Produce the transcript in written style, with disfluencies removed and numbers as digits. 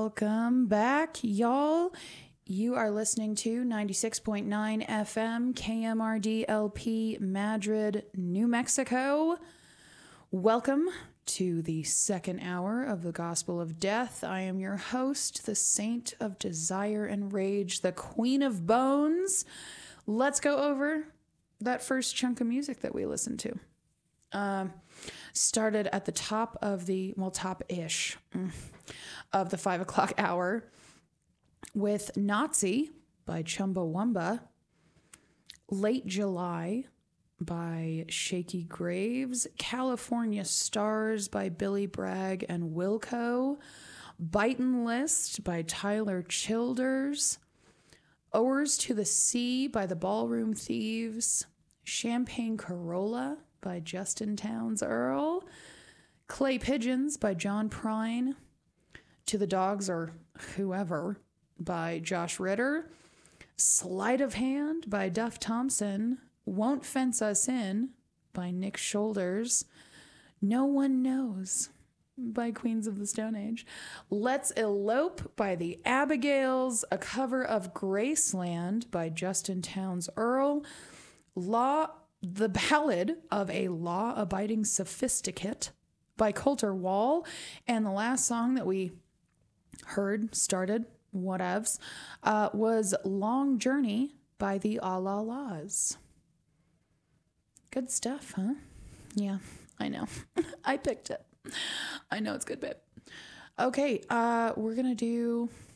Welcome back, y'all. You are listening to 96.9 FM KMRD LP Madrid, New Mexico. Welcome to the second hour of the Gospel of Death. I am your host, the Saint of Desire and Rage, the Queen of Bones. Let's go over that first chunk of music that we listened to. Started at the top of the, top-ish of the 5 o'clock hour with Nazi by Chumbawamba, Late July by Shaky Graves, California Stars by Billy Bragg and Wilco, Bitin' List by Tyler Childers, Oars to the Sea by the Ballroom Thieves, Champagne Corolla by Justin Townes Earl, Clay Pigeons by John Prine, To the Dogs or Whoever by Josh Ritter, Sleight of Hand by Duff Thompson, Won't Fence Us In by Nick Shoulders, No One Knows by Queens of the Stone Age, Let's Elope by the Abigails, a cover of Graceland by Justin Townes Earl, The Ballad of a Law-Abiding Sophisticate by Colter Wall, and the last song that we started, whatevs, was Long Journey by the Alalas. Good stuff, huh? Yeah, I know. I picked it. I know it's good, babe. Okay, we're going to do